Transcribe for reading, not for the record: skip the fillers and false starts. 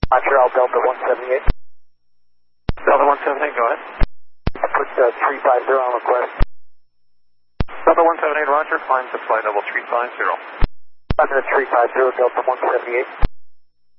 Montreal Delta 178. Delta 178, go ahead. I put 350 on request. Delta 178, roger. Climb to flight level 350. I'm at 350, Delta 178.